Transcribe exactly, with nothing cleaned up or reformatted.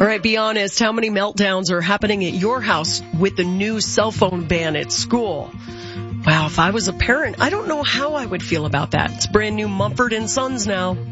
All right, be honest. How many meltdowns are happening at your house with the new cell phone ban at school? Wow, if I was a parent, I don't know how I would feel about that. It's brand new Mumford and Sons now.